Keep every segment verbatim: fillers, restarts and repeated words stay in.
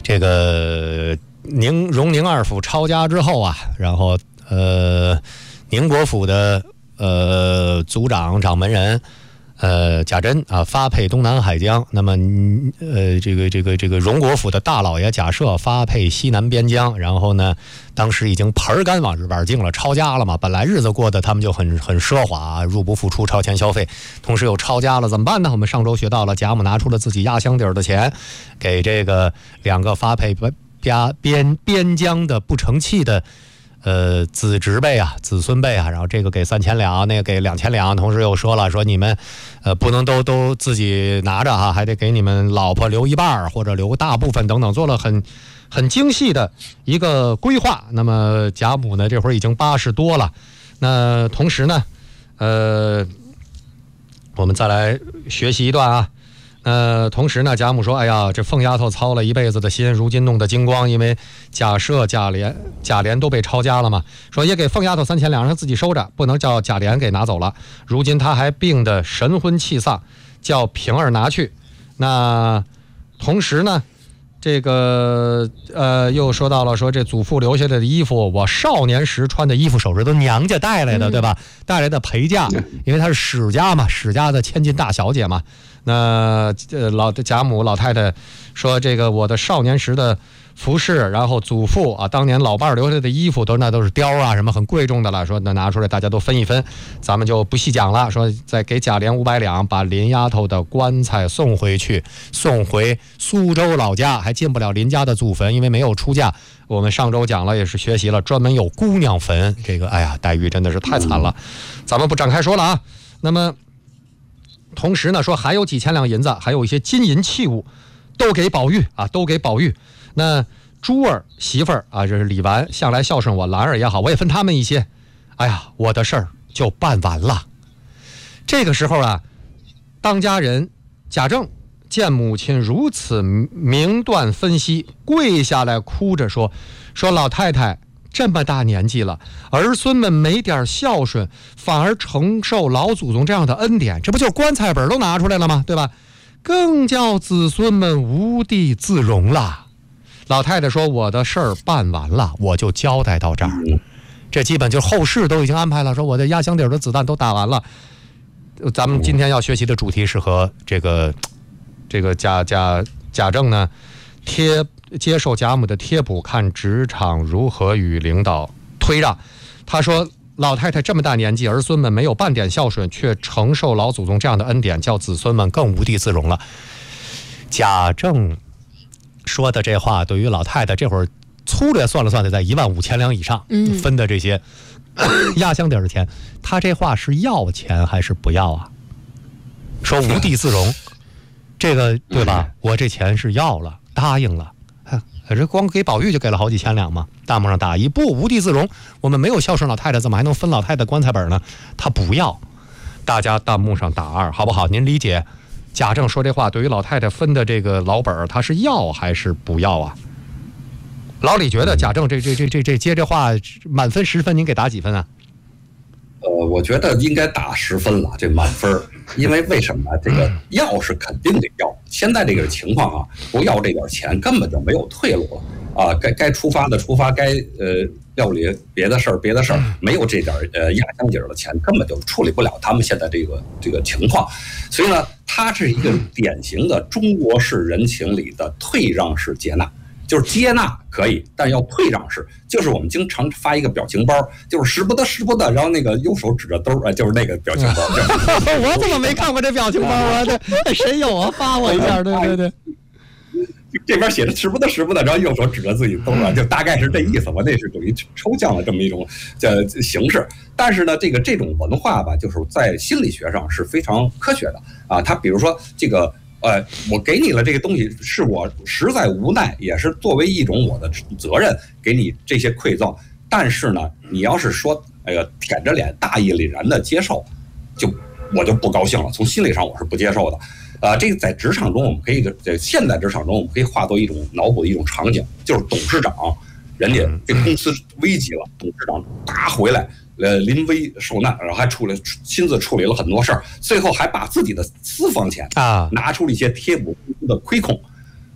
这个宁荣宁二府抄家之后啊，然后呃宁国府的呃族长掌门人呃贾珍啊发配东南海疆，那么呃这个这个这个荣国府的大老爷贾赦发配西南边疆，然后呢当时已经盆干往碗净了，抄家了嘛，本来日子过得他们就很很奢华、啊，入不敷出，超前消费，同时又抄家了，怎么办呢？我们上周学到了，贾母拿出了自己压箱底儿的钱，给这个两个发配边边边疆的不成器的呃子侄辈啊子孙辈啊，然后这个给三千两，那个给两千两，同时又说了说你们呃不能都都自己拿着哈、啊，还得给你们老婆留一半或者留大部分等等，做了很很精细的一个规划。那么贾母呢这会儿已经八十多了，那同时呢呃我们再来学习一段啊。呃，同时呢，贾母说：“哎呀，这凤丫头操了一辈子的心，如今弄得精光，因为贾赦、贾琏、贾琏都被抄家了嘛。说也给凤丫头三千两，让她自己收着，不能叫贾琏给拿走了。如今她还病得神昏气丧，叫平儿拿去。那同时呢，这个呃，又说到了说这祖父留下来的衣服，我少年时穿的衣服首饰都娘家带来的，对吧？带来的陪嫁，因为她是史家嘛，史家的千金大小姐嘛。”那呃老贾母老太太说，这个我的少年时的服饰，然后祖父啊当年老伴儿留下的衣服都那都是貂啊什么很贵重的了，说那拿出来大家都分一分，咱们就不细讲了。说再给贾琏五百两，把林丫头的棺材送回去，送回苏州老家，还进不了林家的祖坟，因为没有出嫁。我们上周讲了，也是学习了，专门有姑娘坟，这个哎呀待遇真的是太惨了，咱们不展开说了啊。那么同时呢，说还有几千两银子，还有一些金银器物，都给宝玉啊，都给宝玉。那珠儿媳妇儿啊，这是李纨，向来孝顺我，兰儿也好，我也分他们一些。哎呀，我的事儿就办完了。这个时候啊，当家人贾政见母亲如此明断分析，跪下来哭着说：“说老太太。”这么大年纪了，儿孙们没点孝顺，反而承受老祖宗这样的恩典，这不就棺材本都拿出来了吗？对吧？更叫子孙们无地自容了。老太太说：“我的事儿办完了，我就交代到这儿。这基本就后事都已经安排了，说我的压箱底的子弹都打完了。咱们今天要学习的主题是和这个这个贾贾贾政呢贴。”接受贾母的贴补，看职场如何与领导推让。他说老太太这么大年纪，儿孙们没有半点孝顺，却承受老祖宗这样的恩典，叫子孙们更无地自容了。贾政说的这话对于老太太这会儿粗略算了算得在一万五千两以上分的这些压箱底的钱，他这话是要钱还是不要啊？说无地自容，这个对吧？我这钱是要了，答应了。可是光给宝玉就给了好几千两嘛，弹幕上打一不无地自容，我们没有孝顺老太太，怎么还能分老太太棺材本呢？他不要，大家弹幕上打二，好不好？您理解贾政说这话对于老太太分的这个老本，他是要还是不要啊？老李觉得贾政这这这这这接这话满分十分，您给打几分啊？ 呃，我觉得应该打十分了，这满分。因为为什么这个要是肯定得要，现在这个情况啊，不要这点钱根本就没有退路了啊！该该出发的出发，该呃料理别的事儿别的事儿，没有这点呃压箱底儿的钱，根本就处理不了他们现在这个这个情况。所以呢，它是一个典型的中国式人情里的退让式接纳。就是接纳可以，但要退让式，就是我们经常发一个表情包，就是使不得使不得，然后那个右手指着兜，就是那个表情包。 我怎么没看过这表情包啊？这谁有啊？发我一下，对对对。 这边写着使不得使不得，然后右手指着自己兜啊，就大概是这意思。我那是等于抽象了这么一种呃形式，但是呢，这个这种文化吧，就是在心理学上是非常科学的啊。它比如说这个。呃，我给你了这个东西，是我实在无奈，也是作为一种我的责任给你这些馈赠。但是呢，你要是说，哎呀，舔着脸大义凛然的接受，就我就不高兴了。从心理上我是不接受的。呃，这个在职场中，我们可以在现代职场中，我们可以化作一种脑补的一种场景，就是董事长，人家这公司危急了，董事长打回来。呃，临危受难，然后还处理亲自处理了很多事儿，最后还把自己的私房钱啊拿出了一些贴补公司的亏空，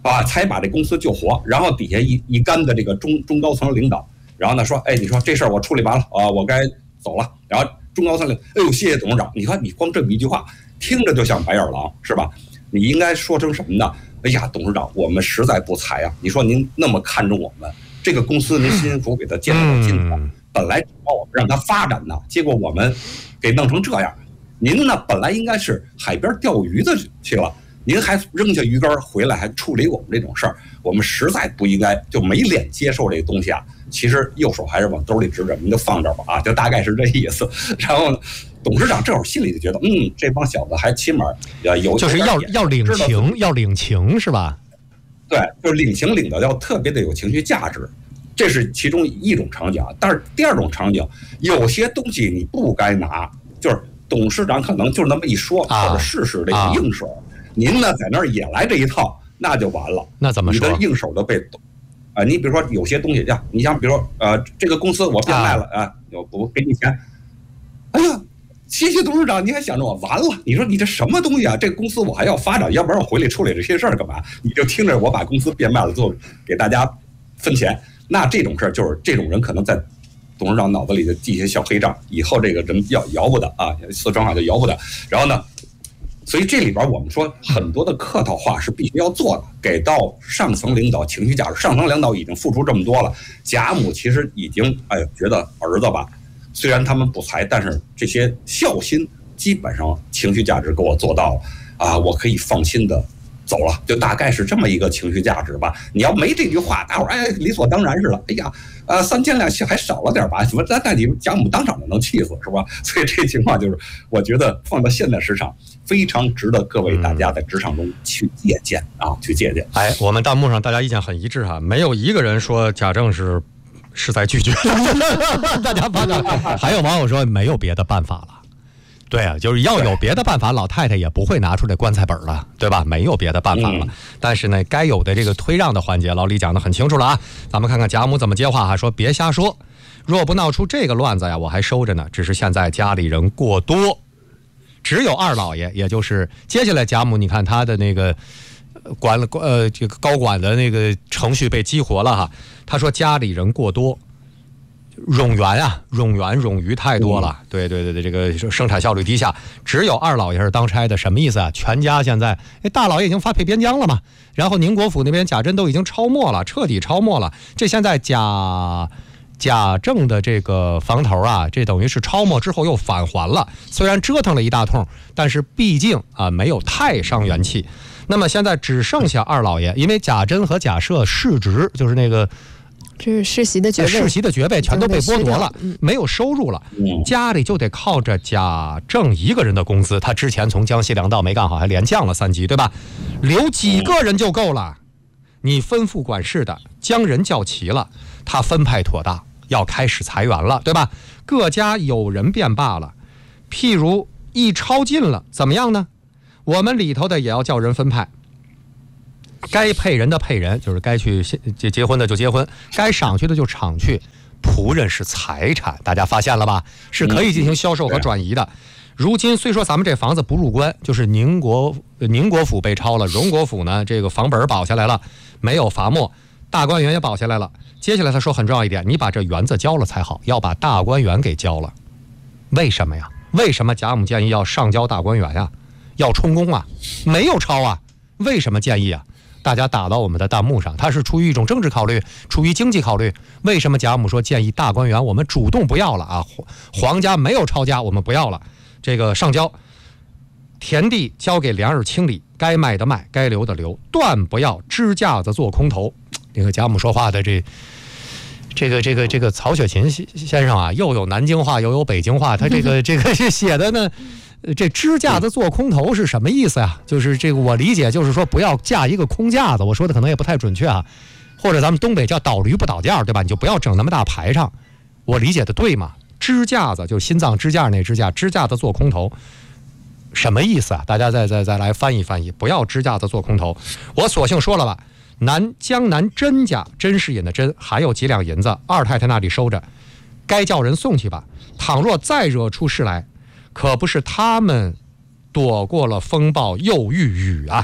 啊，才把这公司救活。然后底下一一干的这个中中高层领导，然后呢说，哎，你说这事儿我处理完了啊，我该走了。然后中高层领，哎呦，谢谢董事长。你看你光这么一句话，听着就像白眼狼，是吧？你应该说成什么呢？哎呀，董事长，我们实在不才啊！你说您那么看重我们这个公司，您辛辛苦苦给他建了金子，本来指望我们让他发展呢，结果我们给弄成这样。您呢，本来应该是海边钓鱼的去了，您还扔下鱼竿回来，还处理我们这种事儿，我们实在不应该，就没脸接受这个东西啊。其实右手还是往兜里指着，您就放这儿吧啊，就大概是这意思。然后呢，董事长这会儿心里就觉得，嗯，这帮小子还起码有， 就是要要领情，要领情是吧？ 对，就是领情领的要特别的有情绪价值，这是其中一种场景。但是第二种场景，有些东西你不该拿，就是董事长可能就是那么一说，或者试试这个硬手，啊、您呢在那儿也来这一套，那就完了。 那怎么说？ 你的硬手都被啊、呃，你比如说有些东西呀，你像比如说呃，这个公司我变卖了啊，我不给你钱，哎呀。谢谢董事长，你还想着我完了？你说你这什么东西啊？这个公司我还要发展，要不然我回来处理这些事儿干嘛？你就听着我把公司变卖了，最后给大家分钱。那这种事儿就是这种人可能在董事长脑子里就记些小黑账，以后这个人要摇不得啊，四川话就摇不得。然后呢，所以这里边我们说很多的客套话是必须要做的，给到上层领导情绪价值。上层领导已经付出这么多了，贾母其实已经哎觉得儿子吧。虽然他们不才，但是这些孝心基本上情绪价值给我做到了啊，我可以放心的走了，就大概是这么一个情绪价值吧。你要没这句话，大伙儿哎理所当然似的，哎呀，呃三千两还少了点吧？什么？那那你贾母当场就能气死是吧？所以这情况就是，我觉得放到现在市场，非常值得各位大家在职场中去借鉴啊，去借鉴。 哎，我们弹幕上大家意见很一致哈，没有一个人说贾政是。是在拒绝大家发现，还有网友说没有别的办法了。对啊，就是要有别的办法，老太太也不会拿出这棺材本了，对吧？没有别的办法了。但是呢，该有的这个推让的环节，老李讲得很清楚了啊。咱们看看贾母怎么接话哈，说别瞎说，若不闹出这个乱子呀，我还收着呢。只是现在家里人过多，只有二老爷，也就是接下来贾母，你看他的那个。管了呃，这个高管的那个程序被激活了哈。他说家里人过多，冗员啊，冗员冗余太多了。对对对对，这个生产效率低下。只有二老爷是当差的，什么意思啊？全家现在，哎，大老爷已经发配边疆了嘛，然后宁国府那边贾珍都已经超没了，彻底超没了。这现在贾贾政的这个房头啊，这等于是超没之后又返还了。虽然折腾了一大通，但是毕竟啊没有太伤元气。那么现在只剩下二老爷，因为贾珍和贾赦世职，就是那个这是世袭的爵位， 世袭的爵位全都被剥夺了，没有收入了，家里就得靠着贾政一个人的工资。他之前从江西粮道没干好，还连降了三级，对吧？留几个人就够了。你吩咐管事的将人叫齐了，他分派妥当，要开始裁员了，对吧？各家有人便罢了，譬如一超进了，怎么样呢？我们里头的也要叫人分派，该配人的配人，就是该去结结婚的就结婚，该赏去的就赏去。仆人是财产，大家发现了吧？是可以进行销售和转移的。如今虽说咱们这房子不入关，就是宁国宁国府被抄了，荣国府呢这个房本保下来了，没有罚没，大观园也保下来了。接下来他说很重要一点，你把这园子交了才好，要把大观园给交了。为什么呀？为什么贾母建议要上交大观园呀？要充公啊，没有抄啊，为什么建议啊？大家打到我们的弹幕上，他是出于一种政治考虑，出于经济考虑。为什么贾母说建议大观园我们主动不要了啊？皇家没有抄家，我们不要了，这个上交，田地交给粮食清理，该卖的卖，该留的留，断不要支架子做空头。这个贾母说话的这这个这个这个曹雪芹先生啊，又有南京话又有北京话，他这个这个是写的呢。这支架子做空头是什么意思呀？就是这个我理解就是说不要架一个空架子，我说的可能也不太准确啊，或者咱们东北叫倒驴不倒架，对吧？你就不要整那么大排场，我理解的对吗？支架子就是心脏支架那支架，支架子做空头什么意思啊？大家再再再来翻译翻译，不要支架子做空头。我索性说了吧，南江南甄家甄士隐的甄还有几两银子，二太太那里收着，该叫人送去吧。倘若再惹出事来，可不是他们躲过了风暴又遇雨啊！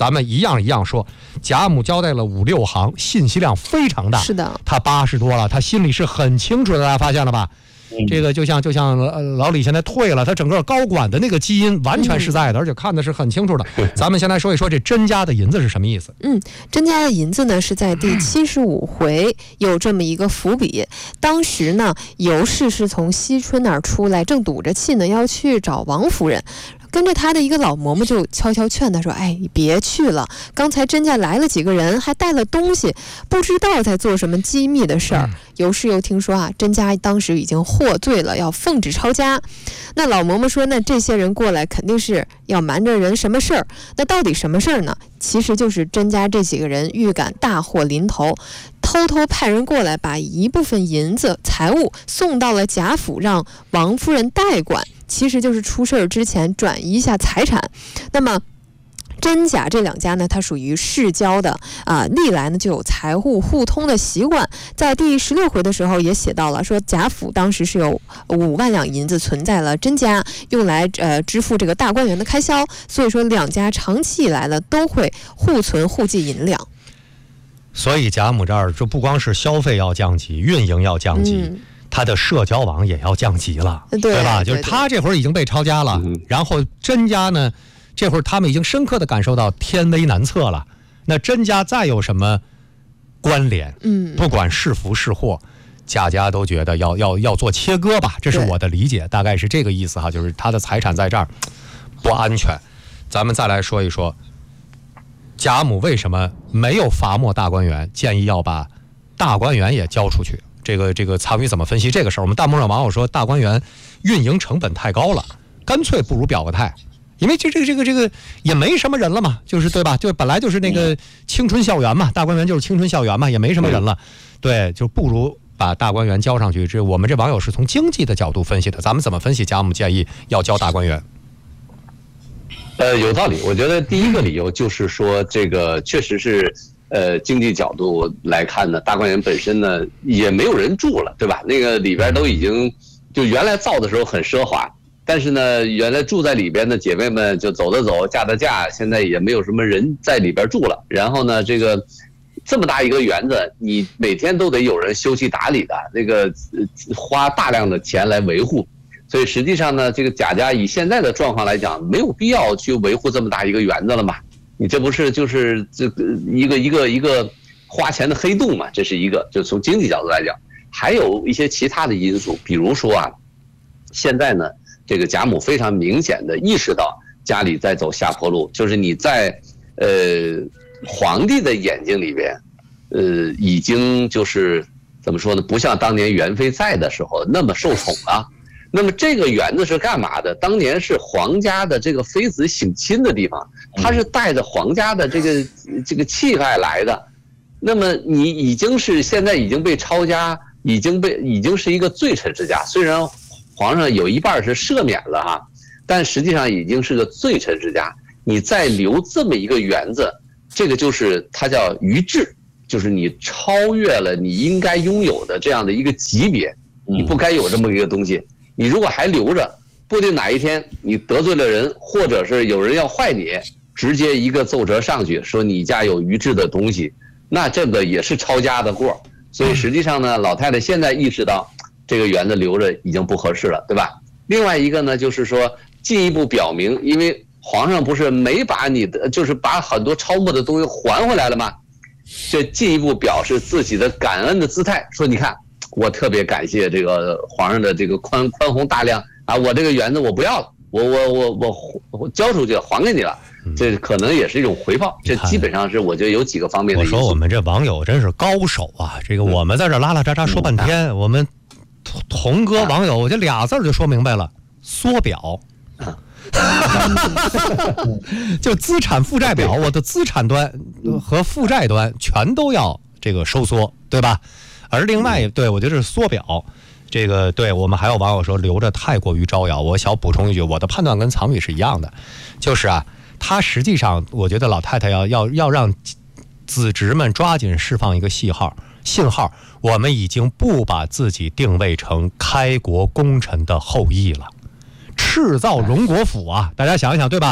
咱们一样一样说。贾母交代了五六行，信息量非常大。 是的， 他八十多了，他心里是很清楚的，大家发现了吧？这个就像就像老李现在退了，他整个高管的那个基因完全是在的，嗯、而且看的是很清楚的。咱们先来说一说这甄家的银子是什么意思？ 嗯，甄家的银子呢是在第七十五回有这么一个伏笔。当时呢，尤氏是从惜春那儿出来，正赌着气呢，要去找王夫人。跟着他的一个老嬷嬷就悄悄劝他说：“哎，你别去了，刚才甄家来了几个人，还带了东西，不知道在做什么机密的事儿。”尤氏又听说啊，甄家当时已经获罪了，要奉旨抄家。那老嬷嬷说：“那这些人过来肯定是要瞒着人什么事儿？那到底什么事儿呢？其实就是甄家这几个人预感大祸临头，偷偷派人过来，把一部分银子财物送到了贾府，让王夫人代管。”其实就是出事儿之前转移一下财产。那么甄贾这两家呢，它属于世交的啊、呃，历来呢就有财物互通的习惯。在第十六回的时候也写到了，说贾府当时是有五万两银子存在了甄家，用来呃支付这个大观园的开销。所以说两家长期以来呢都会互存互寄银两。 所以贾母这儿就不光是消费要降级，运营要降级。嗯，他的社交网也要降级了， 对, 对吧？就是他这会儿已经被抄家了，嗯、然后甄家呢，这会儿他们已经深刻的感受到天危难测了。那甄家再有什么关联，嗯，不管是福是祸，贾家都觉得要要要做切割吧，这是我的理解，大概是这个意思哈，就是他的财产在这儿不安全。咱们再来说一说，贾母为什么没有罚没大观园，建议要把大观园也交出去？这个这个参与怎么分析这个事儿？我们弹幕上网友说，大观园运营成本太高了，干脆不如表个态，因为这这个这个这个也没什么人了嘛，就是对吧？就本来就是那个青春校园嘛，大观园就是青春校园嘛，也没什么人了，对，就不如把大观园交上去。这我们这网友是从经济的角度分析的，咱们怎么分析贾母建议要交大观园？ 呃，有道理。我觉得第一个理由就是说，这个确实是。呃，经济角度来看呢，大观园本身呢也没有人住了，对吧？那个里边都已经就原来造的时候很奢华，但是呢，原来住在里边的姐妹们就走的走，嫁的嫁，现在也没有什么人在里边住了。然后呢，这个这么大一个园子，你每天都得有人修葺打理的，那个花大量的钱来维护。所以实际上呢，这个贾家以现在的状况来讲，没有必要去维护这么大一个园子了嘛。你这不是就是这个一个一个一个花钱的黑洞嘛？这是一个，就从经济角度来讲，还有一些其他的因素，比如说啊，现在呢，这个贾母非常明显的意识到家里在走下坡路，就是你在呃皇帝的眼睛里边，呃已经就是怎么说呢？不像当年元妃在的时候那么受宠了。那么这个园子是干嘛的？当年是皇家的这个妃子省亲的地方，它是带着皇家的这个这个气概来的。那么你已经是现在已经被抄家，已经被已经是一个罪臣之家。虽然皇上有一半是赦免了哈，但实际上已经是个罪臣之家。你再留这么一个园子，这个就是它叫逾制，就是你超越了你应该拥有的这样的一个级别，你不该有这么一个东西。你如果还留着，不定哪一天你得罪了人，或者是有人要坏你，直接一个奏折上去说你家有逾制的东西，那这个也是抄家的过。所以实际上呢，老太太现在意识到这个园子留着已经不合适了，对吧？另外一个呢，就是说进一步表明，因为皇上不是没把你的，就是把很多抄没的东西还回来了吗？这进一步表示自己的感恩的姿态，说你看。我特别感谢这个皇上的这个宽宽宏大量啊！我这个园子我不要了，我我我我我交出去还给你了，这可能也是一种回报。这基本上是我觉得有几个方面的因素。 我说我们这网友真是高手啊！这个我们在这拉拉喳喳说半天，嗯、我们童哥网友我这俩字就说明白了，缩表。就资产负债表，我的资产端和负债端全都要这个收缩，对吧？而另外，对我觉得是缩表，这个对我们还有网友说留着太过于招摇。我小补充一句，我的判断跟藏宇是一样的，就是啊，他实际上我觉得老太太要要要让子侄们抓紧释放一个信号，信号，我们已经不把自己定位成开国功臣的后裔了，赤造荣国府啊，大家想一想，对吧？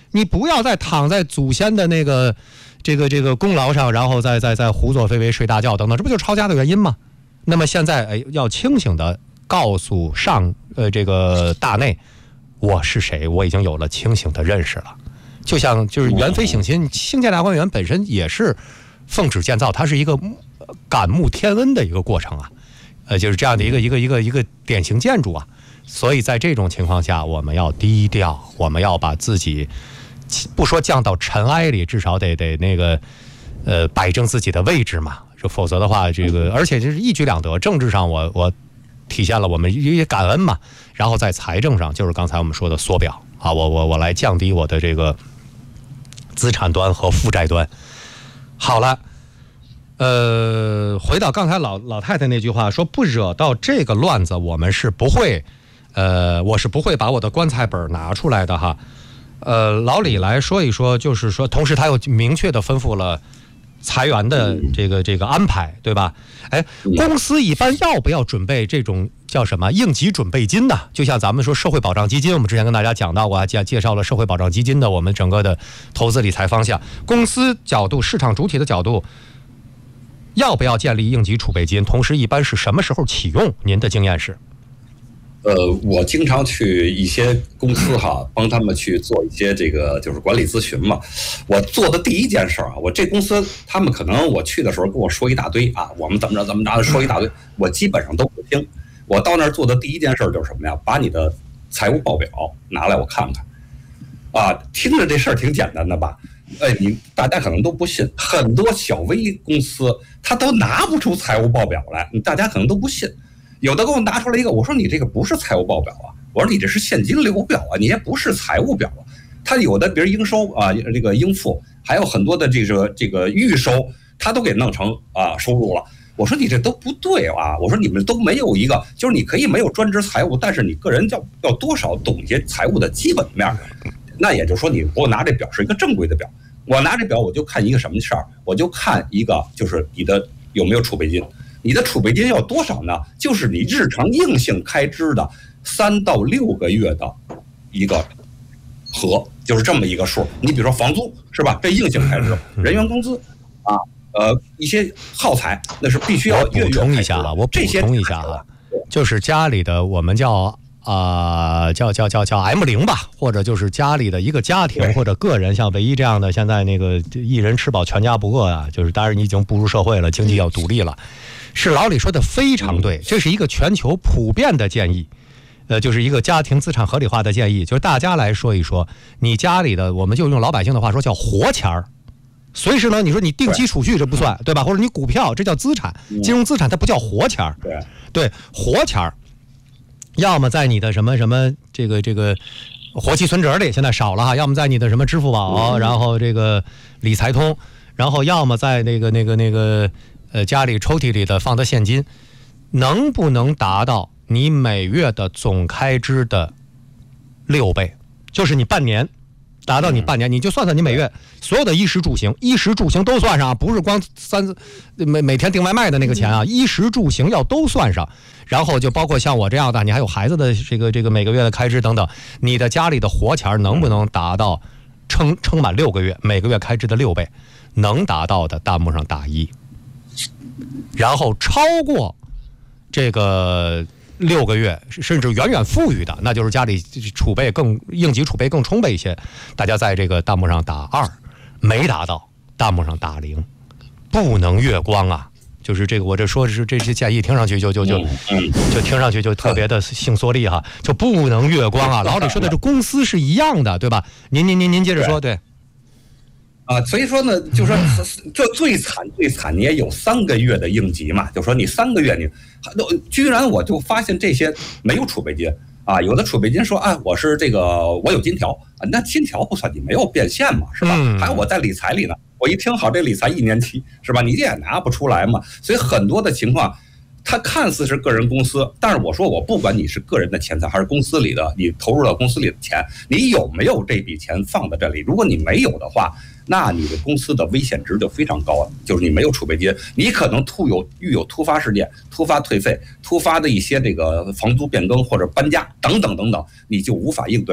你不要再躺在祖先的那个这个这个功劳上，然后再再再胡作非为、睡大觉等等，这不就是抄家的原因吗？那么现在哎，要清醒的告诉上呃这个大内，我是谁，我已经有了清醒的认识了。就像就是元妃省亲，兴建大观园本身也是奉旨建造，它是一个感慕天恩的一个过程啊，呃，就是这样的一个一个一个一个典型建筑啊。所以在这种情况下，我们要低调，我们要把自己不说降到尘埃里，至少得得那个呃摆正自己的位置嘛。否则的话，这个而且这是一举两得，政治上我我体现了我们一些感恩嘛，然后在财政上就是刚才我们说的缩表啊，我我我来降低我的这个资产端和负债端。好了。呃，回到刚才老老太太那句话，说不惹到这个乱子，我们是不会，呃，我是不会把我的棺材本拿出来的哈。呃，老李来说一说，就是说，同时他又明确的吩咐了裁员的这个这个安排，对吧？哎，公司一般要不要准备这种叫什么应急准备金呢？就像咱们说社会保障基金，我们之前跟大家讲到过，介介绍了社会保障基金的我们整个的投资理财方向。公司角度、市场主体的角度。要不要建立应急储备金？同时，一般是什么时候启用？您的经验是？ 呃，我经常去一些公司哈，帮他们去做一些这个就是管理咨询嘛。我做的第一件事啊，我这公司他们可能我去的时候跟我说一大堆啊，我们怎么着怎么着说一大堆，我基本上都不听。我到那儿做的第一件事就是什么呀？把你的财务报表拿来我看看。啊，听着这事儿挺简单的吧？哎，你大家可能都不信，很多小微公司他都拿不出财务报表来，大家可能都不信。有的给我拿出来一个，我说你这个不是财务报表啊，我说你这是现金流表啊，你也不是财务表啊。他有的比如应收啊，这个应付，还有很多的这个这个预收，他都给弄成啊收入了。我说你这都不对啊！我说你们都没有一个，就是你可以没有专职财务，但是你个人要要多少懂一些财务的基本面。那也就是说，你我拿这表是一个正规的表，我拿这表我就看一个什么事儿，我就看一个就是你的有没有储备金，你的储备金要多少呢？就是你日常硬性开支的三到六个月的一个和，就是这么一个数。你比如说房租是吧？这硬性开支，人员工资啊，呃，一些耗材那是必须要月月补充一下啊，我补充一下啊，就是家里的我们叫。啊、呃，叫叫叫叫 M 零吧，或者就是家里的一个家庭或者个人，像唯一这样的，现在那个一人吃饱全家不饿啊，就是当然你已经步入社会了，经济要独立了，是老李说的非常对，这是一个全球普遍的建议，呃，就是一个家庭资产合理化的建议，就是大家来说一说，你家里的，我们就用老百姓的话说叫活钱儿。随时呢，你说你定期储蓄这不算，对吧？或者你股票这叫资产，金融资产它不叫活钱儿，对，活钱儿。要么在你的什么什么这个这个活期存折里，现在少了哈，要么在你的什么支付宝，然后这个理财通，然后要么在那个那个那个呃家里抽屉里的放的现金，能不能达到你每月的总开支的六倍？就是你半年达到你半年，你就算算你每月所有的衣食住行，衣食住行都算上，不是光三每每天订外卖的那个钱啊，衣食住行要都算上。然后就包括像我这样的，你还有孩子的这个这个每个月的开支等等，你的家里的活钱能不能达到撑撑满六个月，每个月开支的六倍？能达到的弹幕上打一，然后超过这个六个月，甚至远远富裕的，那就是家里储备更应急储备更充沛一些，大家在这个弹幕上打二，没达到弹幕上打零，不能月光啊。就是这个，我这说是这些建议，听上去就就就就听上去就特别的性缩力哈，就不能月光啊。老李说的这公司是一样的，对吧？您您您您接着说，对。 啊，所以说呢，就说这最惨最惨，你也有三个月的应急嘛，就说你三个月你，居然我就发现这些没有储备金啊，有的储备金说啊，我是这个我有金条啊，那金条不算，你没有变现嘛，是吧？还有我在理财里呢。我一听好，这理财一年期是吧？你也拿不出来嘛，所以很多的情况，它看似是个人公司，但是我说我不管你是个人的钱财还是公司里的，你投入到公司里的钱，你有没有这笔钱放在这里？如果你没有的话，那你的公司的危险值就非常高了，就是你没有储备金，你可能突有遇有突发事件、突发退费、突发的一些这个房租变更或者搬家等等等等，你就无法应对了。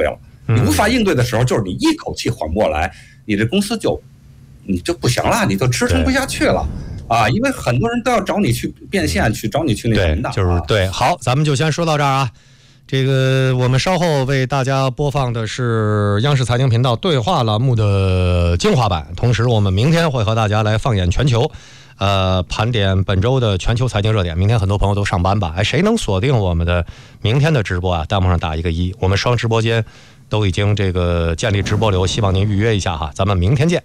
你无法应对的时候，就是你一口气缓不过来，你这公司就你就不行了，你就支撑不下去了。啊，因为很多人都要找你去变现，去找你去那什么的， 就是对。好，咱们就先说到这儿啊。这个我们稍后为大家播放的是央视财经频道对话栏目的精华版，同时我们明天会和大家来放眼全球，呃，盘点本周的全球财经热点。明天很多朋友都上班吧？哎，谁能锁定我们的明天的直播啊？弹幕上打一个一，我们双直播间都已经这个建立直播流，希望您预约一下哈。咱们明天见。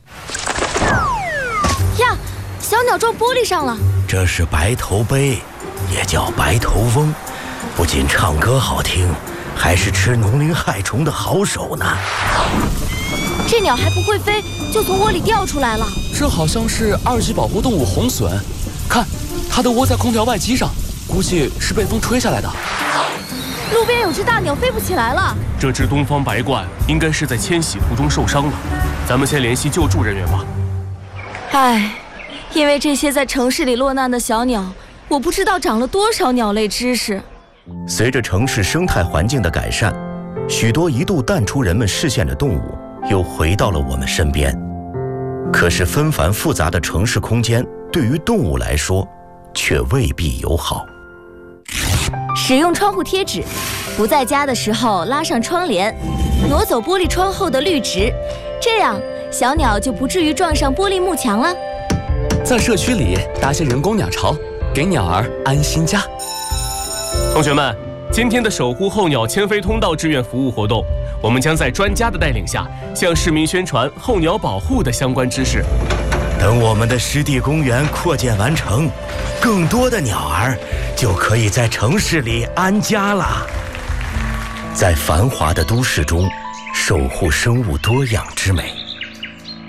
呀，小鸟撞玻璃上了。 这是白头鹎，也叫白头翁，不仅唱歌好听，还是吃农林害虫的好手呢。 这鸟还不会飞，就从窝里掉出来了。 这好像是二级保护动物红隼，看，它的窝在空调外机上，估计是被风吹下来的。 路边有只大鸟飞不起来了。 这只东方白鹳应该是在迁徙途中受伤了，咱们先联系救助人员吧。 唉，因为这些在城市里落难的小鸟，我不知道长了多少鸟类知识。 随着城市生态环境的改善，许多一度淡出人们视线的动物又回到了我们身边。可是纷繁复杂的城市空间对于动物来说却未必友好。 使用窗户贴纸，不在家的时候拉上窗帘，挪走玻璃窗后的绿植，这样小鸟就不至于撞上玻璃幕墙了。 在社区里搭些人工鸟巢，给鸟儿安心家。 同学们，今天的守护候鸟迁飞通道志愿服务活动，我们将在专家的带领下，向市民宣传候鸟保护的相关知识。 等我们的湿地公园扩建完成，更多的鸟儿就可以在城市里安家了。在繁华的都市中，守护生物多样之美。